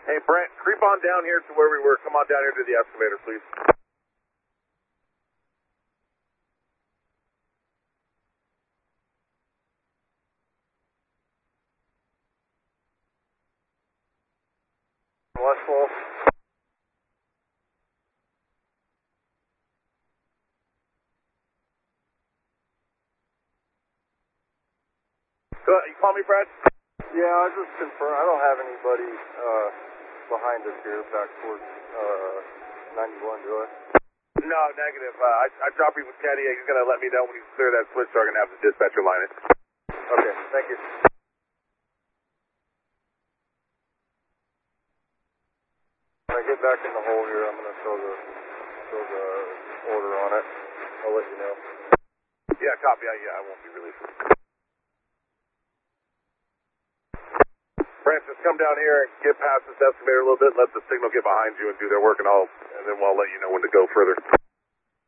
Hey, Brent, creep on down here to where we were. Come on down here to the excavator, please. West Wolf. You call me, Brad? Yeah, I just confirmed. I don't have anybody behind us here back towards 91, do I? No, negative. I dropped you with Kenny. He's going to let me know when he's clear that switch, so I'm going to have the dispatcher line it. Okay, thank you. When I get back in the hole here, I'm going to throw the order on it. I'll let you know. Yeah, copy. I won't be releasing. Francis, come down here and get past this excavator a little bit, let the signal get behind you and do their work, and then we'll let you know when to go further.